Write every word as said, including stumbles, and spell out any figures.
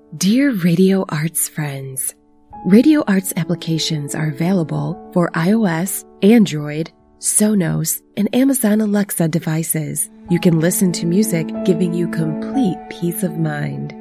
Dear Radio Arts friends, Radio Arts applications are available for iOS, Android, Sonos, and Amazon Alexa devices. You can listen to music giving you complete peace of mind.